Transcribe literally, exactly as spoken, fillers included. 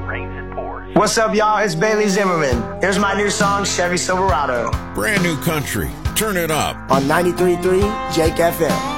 rains and pours. What's up, y'all? It's Bailey Zimmerman. Here's my new song, Chevy Silverado. Brand new country. Turn it up. On ninety-three point three Jake F M.